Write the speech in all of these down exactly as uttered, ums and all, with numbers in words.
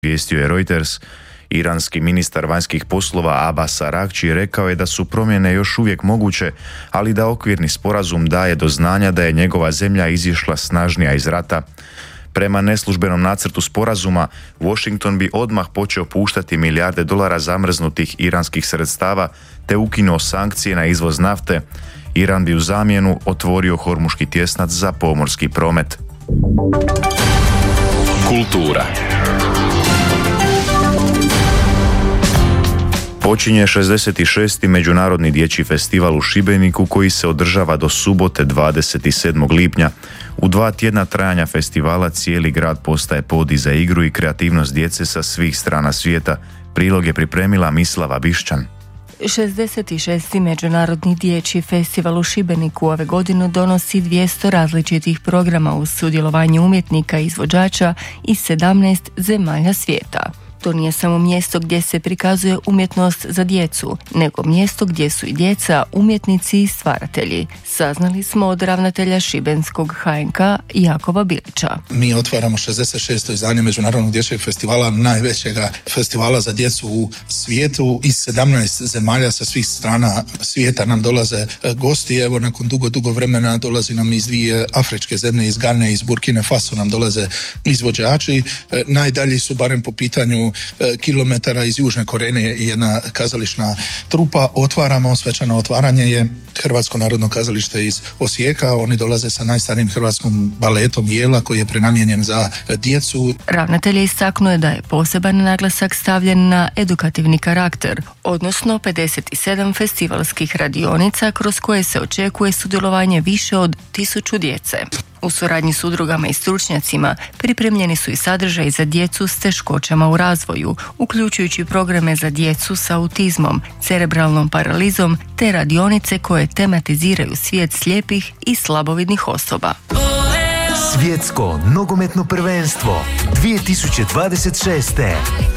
vijestio je Reuters. Iranski ministar vanjskih poslova Abbas Araghči rekao je da su promjene još uvijek moguće, ali da okvirni sporazum daje do znanja da je njegova zemlja izišla snažnija iz rata. Prema neslužbenom nacrtu sporazuma, Washington bi odmah počeo puštati milijarde dolara zamrznutih iranskih sredstava te ukinuo sankcije na izvoz nafte. Iran bi u zamjenu otvorio Hormuški tjesnac za pomorski promet. Kultura. Počinje šezdeset šesti. Međunarodni dječji festival u Šibeniku koji se održava do subote dvadeset sedmog lipnja. U dva tjedna trajanja festivala cijeli grad postaje podij za igru i kreativnost djece sa svih strana svijeta. Prilog je pripremila Mislava Bišćan. šezdeset šesti. Međunarodni dječji festival u Šibeniku ove godine donosi dvjesto različitih programa uz sudjelovanje umjetnika i izvođača iz sedamnaest zemalja svijeta. To nije samo mjesto gdje se prikazuje umjetnost za djecu, nego mjesto gdje su i djeca umjetnici i stvaratelji. Saznali smo od ravnatelja Šibenskog H N K Jakova Bilića. Mi otvaramo šezdeset šesto izdanje Međunarodnog dječjeg festivala, najvećega festivala za djecu u svijetu. Iz sedamnaest zemalja sa svih strana svijeta nam dolaze gosti. Evo, nakon dugo, dugo vremena dolazi nam iz dvije afričke zemlje, iz Gane, iz Burkine Faso nam dolaze izvođači. Najdalji su, barem po pitanju kilometara, iz Južne Koreje jedna kazališna trupa. Otvaramo, svečano otvaranje je Hrvatsko narodno kazalište iz Osijeka. Oni dolaze sa najstarijim hrvatskom baletom Jela koji je prenamijenjen za djecu. Ravnatelj je istaknuo da je poseban naglasak stavljen na edukativni karakter, odnosno pedeset sedam festivalskih radionica kroz koje se očekuje sudjelovanje više od tisuću djece. U suradnji s udrugama i stručnjacima pripremljeni su i sadržaji za djecu s teškoćama u razvoju, uključujući programe za djecu s autizmom, cerebralnom paralizom te radionice koje tematiziraju svijet slijepih i slabovidnih osoba. Svjetsko nogometno prvenstvo dvije tisuće dvadeset šeste.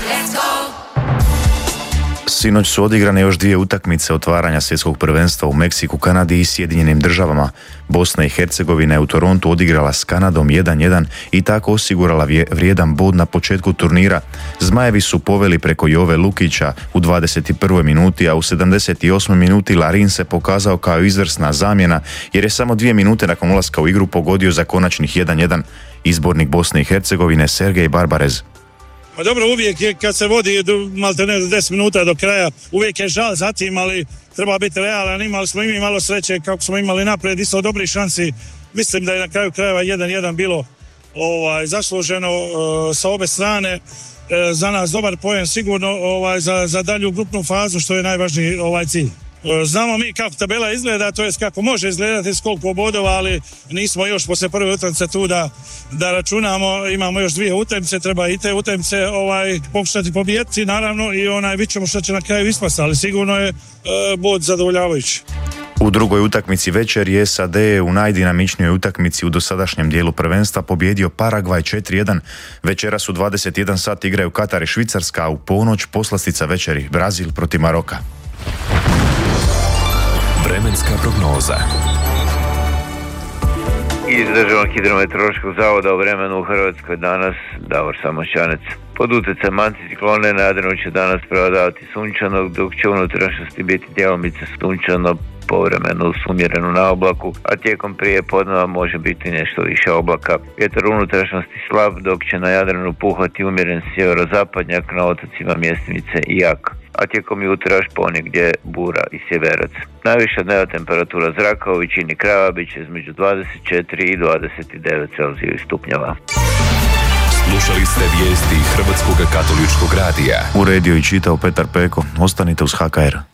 Sinoć su odigrane još dvije utakmice otvaranja svjetskog prvenstva u Meksiku, Kanadi i Sjedinjenim državama. Bosna i Hercegovina je u Torontu odigrala s Kanadom jedan jedan i tako osigurala vrijedan bod na početku turnira. Zmajevi su poveli preko Jove Lukića u dvadeset prvoj minuti, a u sedamdeset osmoj minuti Larin se pokazao kao izvrsna zamjena jer je samo dvije minute nakon ulaska u igru pogodio za konačnih jedan jedan. Izbornik Bosne i Hercegovine Sergej Barbarez. Pa dobro, uvijek je kad se vodi malte ne deset minuta do kraja, uvijek je žal za tim, ali treba biti realan. Imali smo i mi malo sreće kako smo imali naprijed, isto dobrih šansi. Mislim da je na kraju krajeva jedan jedan bilo ovaj, zasluženo uh, sa obe strane. Uh, za nas dobar poen sigurno ovaj, za, za dalju grupnu fazu, što je najvažniji ovaj cilj. Znamo mi kako tabela izgleda, to jest kako može izgledati s koliko bodova, ali nismo još poslije prve utakmice tu da, da računamo. Imamo još dvije utakmice, treba i te utakmice ovaj, pokušati pobijediti, naravno, i onaj vidit ćemo što će na kraju ispasti, ali sigurno je e, bod zadovoljavajući. U drugoj utakmici večeri S A D u najdinamičnijoj utakmici u dosadašnjem dijelu prvenstva pobjedio Paragvaj četiri jedan. Večeras u dvadeset jedan sat igraju Katar i Švicarska, a u ponoć poslastica večeri Brazil protiv Maroka. Vremenska prognoza. Iz Državnog hidrometeorološkog zavoda o vremenu u Hrvatskoj danas Davor Samošćanec. Pod utjecajem anticiklone na Jadranu će danas prevladavati sunčano, dok će u unutrašnjosti biti djelomice sunčano, povremeno uz umjerenu na oblaku, a tijekom prije podneva može biti nešto više oblaka. Vjetar u unutrašnjosti slab, dok će na Jadranu puhati umjeren sjeverozapadnjak, na otocima Mjestimice i Jak, a tijekom jutra ponegdje bura i sjeverac. Najviša dnevna temperatura zraka u većini krajeva bit će između dvadeset četiri i dvadeset devet Celzijevih stupnjeva. Slušali ste vijesti Hrvatskog katoličkog radija. Uredio i čitao Petar Peko. Ostanite uz H K R.